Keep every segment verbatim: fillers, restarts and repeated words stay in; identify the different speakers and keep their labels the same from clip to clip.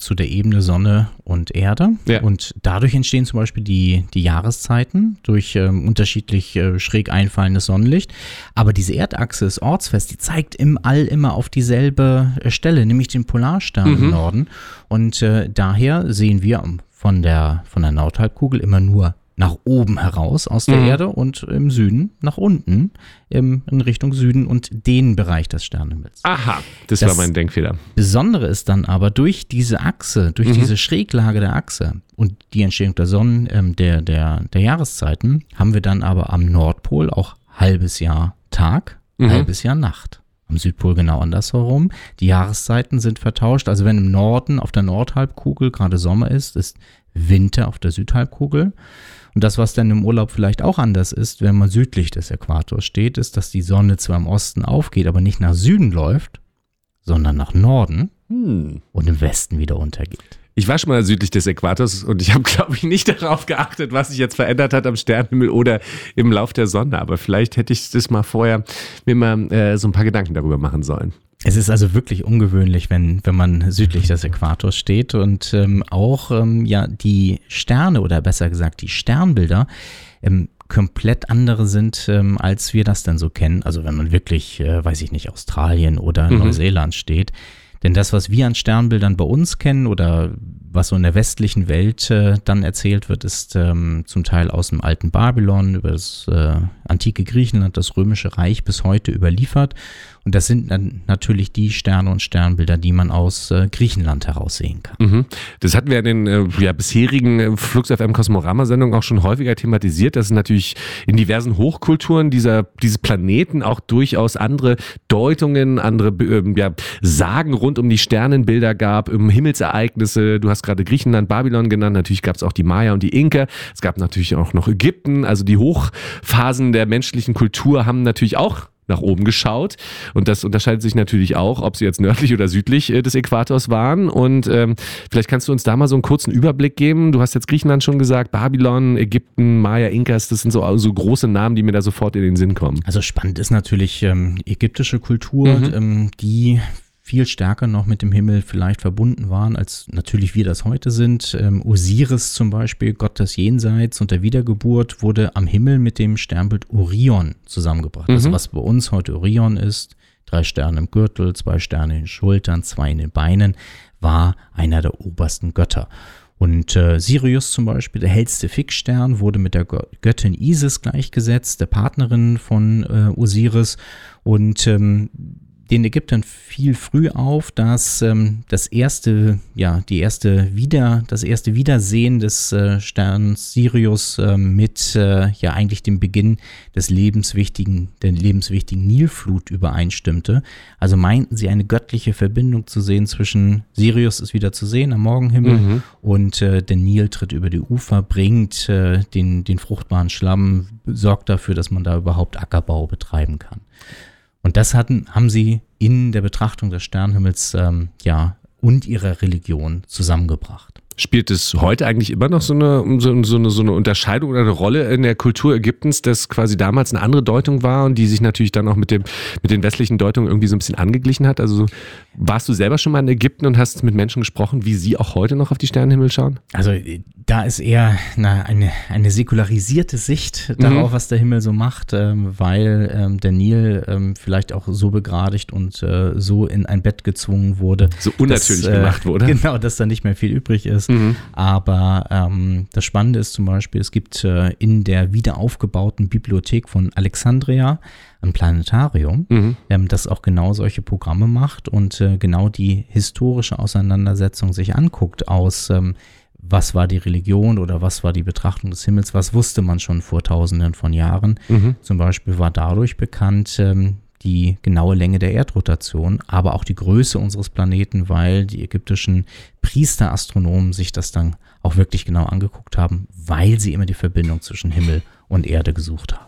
Speaker 1: zu der Ebene Sonne und Erde.
Speaker 2: Ja.
Speaker 1: Und dadurch entstehen zum Beispiel die, die Jahreszeiten durch ähm, unterschiedlich äh, schräg einfallendes Sonnenlicht. Aber diese Erdachse ist ortsfest, die zeigt im All immer auf dieselbe äh, Stelle, nämlich den Polarstern mhm. im Norden. Und äh, daher sehen wir von der, von der Nordhalbkugel immer nur nach oben heraus aus der mhm. Erde und im Süden nach unten im, in Richtung Süden und den Bereich des Sternenhimmels.
Speaker 2: Aha, das, das war mein Denkfehler.
Speaker 1: Besondere ist dann aber durch diese Achse, durch mhm. diese Schräglage der Achse und die Entstehung der Sonnen, ähm, der, der, der Jahreszeiten, haben wir dann aber am Nordpol auch halbes Jahr Tag, mhm. halbes Jahr Nacht. Am Südpol genau andersherum. Die Jahreszeiten sind vertauscht. Also wenn im Norden auf der Nordhalbkugel gerade Sommer ist, ist Winter auf der Südhalbkugel. Und das, was dann im Urlaub vielleicht auch anders ist, wenn man südlich des Äquators steht, ist, dass die Sonne zwar im Osten aufgeht, aber nicht nach Süden läuft, sondern nach Norden hm. und im Westen wieder untergeht.
Speaker 2: Ich war schon mal südlich des Äquators und ich habe, glaube ich, nicht darauf geachtet, was sich jetzt verändert hat am Sternenhimmel oder im Lauf der Sonne. Aber vielleicht hätte ich das mal vorher mir mal äh, so ein paar Gedanken darüber machen sollen.
Speaker 1: Es ist also wirklich ungewöhnlich, wenn, wenn man südlich des Äquators steht und ähm, auch ähm, ja die Sterne oder besser gesagt die Sternbilder ähm, komplett andere sind, ähm, als wir das dann so kennen. Also wenn man wirklich, äh, weiß ich nicht, Australien oder mhm. Neuseeland steht. Denn das, was wir an Sternbildern bei uns kennen oder was so in der westlichen Welt äh, dann erzählt wird, ist ähm, zum Teil aus dem alten Babylon über das äh, antike Griechenland, das Römische Reich bis heute überliefert. Und das sind dann natürlich die Sterne und Sternbilder, die man aus äh, Griechenland heraus sehen kann.
Speaker 2: Mhm. Das hatten wir in den äh, ja, bisherigen äh, Flux F M Kosmorama-Sendungen auch schon häufiger thematisiert, dass es natürlich in diversen Hochkulturen dieser, dieses Planeten auch durchaus andere Deutungen, andere äh, ja, Sagen rund um die Sternenbilder gab, um Himmelsereignisse. Du hast gerade Griechenland, Babylon genannt, natürlich gab es auch die Maya und die Inka. Es gab natürlich auch noch Ägypten, also die Hochphasen der menschlichen Kultur haben natürlich auch nach oben geschaut und das unterscheidet sich natürlich auch, ob sie jetzt nördlich oder südlich äh, des Äquators waren und ähm, vielleicht kannst du uns da mal so einen kurzen Überblick geben. Du hast jetzt Griechenland schon gesagt, Babylon, Ägypten, Maya, Inkas, das sind so, so große Namen, die mir da sofort in den Sinn kommen.
Speaker 1: Also spannend ist natürlich ähm, ägyptische Kultur, mhm. ähm, die viel stärker noch mit dem Himmel vielleicht verbunden waren, als natürlich wir das heute sind. Ähm, Osiris zum Beispiel, Gott des Jenseits und der Wiedergeburt, wurde am Himmel mit dem Sternbild Orion zusammengebracht. Mhm. Also was bei uns heute Orion ist, drei Sterne im Gürtel, zwei Sterne in den Schultern, zwei in den Beinen, war einer der obersten Götter. Und äh, Sirius zum Beispiel, der hellste Fixstern, wurde mit der Göttin Isis gleichgesetzt, der Partnerin von äh, Osiris. Und ähm, den Ägyptern fiel früh auf, dass ähm, das erste, ja, die erste Wieder, das erste Wiedersehen des äh, Sterns Sirius äh, mit äh, ja eigentlich dem Beginn des lebenswichtigen, der lebenswichtigen Nilflut übereinstimmte. Also meinten sie eine göttliche Verbindung zu sehen zwischen Sirius ist wieder zu sehen am Morgenhimmel mhm. und äh, der Nil tritt über die Ufer, bringt äh, den, den fruchtbaren Schlamm, sorgt dafür, dass man da überhaupt Ackerbau betreiben kann. Und das hatten, haben sie in der Betrachtung des Sternenhimmels ähm, ja, und ihrer Religion zusammengebracht.
Speaker 2: Spielt es heute eigentlich immer noch so eine, so, so, eine, so eine Unterscheidung oder eine Rolle in der Kultur Ägyptens, dass quasi damals eine andere Deutung war und die sich natürlich dann auch mit, dem, mit den westlichen Deutungen irgendwie so ein bisschen angeglichen hat? Also warst du selber schon mal in Ägypten und hast mit Menschen gesprochen, wie sie auch heute noch auf die Sternenhimmel schauen? Also
Speaker 1: da ist eher eine, eine, eine säkularisierte Sicht darauf, mhm. was der Himmel so macht, ähm, weil ähm, der Nil ähm, vielleicht auch so begradigt und äh, so in ein Bett gezwungen wurde.
Speaker 2: So unnatürlich dass, äh, gemacht wurde.
Speaker 1: Genau, dass da nicht mehr viel übrig ist. Mhm. Aber ähm, das Spannende ist zum Beispiel, es gibt äh, in der wiederaufgebauten Bibliothek von Alexandria ein Planetarium, mhm. ähm, das auch genau solche Programme macht und äh, genau die historische Auseinandersetzung sich anguckt aus ähm, was war die Religion oder was war die Betrachtung des Himmels, was wusste man schon vor tausenden von Jahren. Mhm. Zum Beispiel war dadurch bekannt ähm, die genaue Länge der Erdrotation, aber auch die Größe unseres Planeten, weil die ägyptischen Priesterastronomen sich das dann auch wirklich genau angeguckt haben, weil sie immer die Verbindung zwischen Himmel und Erde gesucht haben.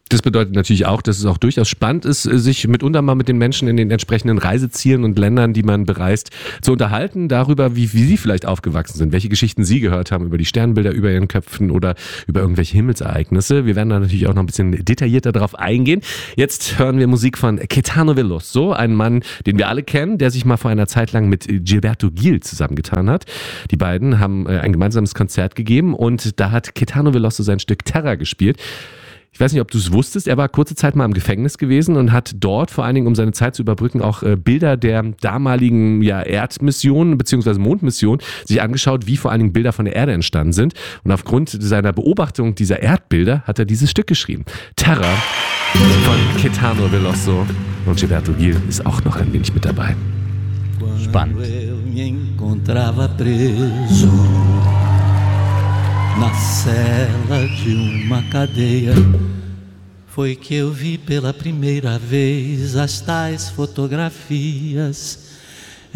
Speaker 2: Das bedeutet natürlich auch, dass es auch durchaus spannend ist, sich mitunter mal mit den Menschen in den entsprechenden Reisezielen und Ländern, die man bereist, zu unterhalten darüber, wie, wie sie vielleicht aufgewachsen sind, welche Geschichten sie gehört haben über die Sternbilder über ihren Köpfen oder über irgendwelche Himmelsereignisse. Wir werden da natürlich auch noch ein bisschen detaillierter drauf eingehen. Jetzt hören wir Musik von Caetano Veloso, ein Mann, den wir alle kennen, der sich mal vor einer Zeit lang mit Gilberto Gil zusammengetan hat. Die beiden haben ein gemeinsames Konzert gegeben und da hat Caetano Veloso sein Stück Terra gespielt. Ich weiß nicht, ob du es wusstest, er war kurze Zeit mal im Gefängnis gewesen und hat dort vor allen Dingen, um seine Zeit zu überbrücken, auch äh, Bilder der damaligen ja, Erdmission bzw. Mondmission sich angeschaut, wie vor allen Dingen Bilder von der Erde entstanden sind. Und aufgrund seiner Beobachtung dieser Erdbilder hat er dieses Stück geschrieben. Terra von Caetano Veloso. Und Gilberto Gil ist auch noch ein wenig mit dabei.
Speaker 1: Spannend.
Speaker 3: Na cela de uma cadeia, foi que eu vi pela primeira vez as tais fotografias